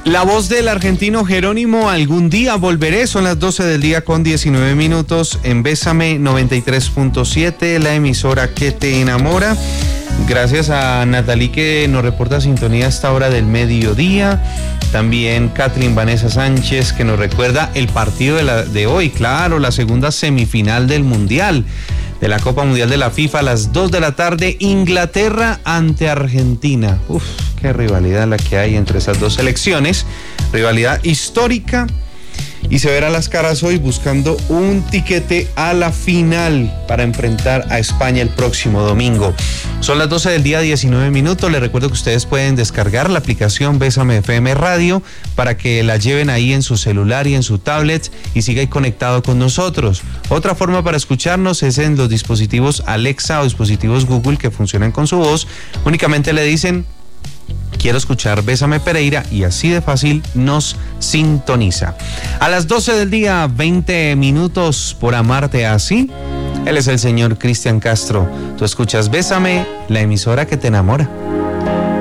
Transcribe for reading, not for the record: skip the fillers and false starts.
La voz del argentino Jerónimo, algún día volveré, son las 12 del día con 19 minutos en Bésame 93.7, la emisora que te enamora. Gracias a Natalie que nos reporta sintonía a esta hora del mediodía. También Catherine Vanessa Sánchez que nos recuerda el partido de hoy, claro, la segunda semifinal del Mundial, de la Copa Mundial de la FIFA a las 2 de la tarde, Inglaterra ante Argentina. Uf, qué rivalidad la que hay entre esas dos selecciones, rivalidad histórica, y se verá las caras hoy buscando un tiquete a la final para enfrentar a España el próximo domingo. Son las 12 del día 19 minutos, les recuerdo que ustedes pueden descargar la aplicación Bésame FM Radio para que la lleven ahí en su celular y en su tablet y siga ahí conectado con nosotros. Otra forma para escucharnos es en los dispositivos Alexa o dispositivos Google que funcionan con su voz. Únicamente le dicen: quiero escuchar Bésame Pereira, y así de fácil nos sintoniza. A las 12 del día, 20 minutos, por amarte así. Él es el señor Cristian Castro. Tú escuchas Bésame, la emisora que te enamora.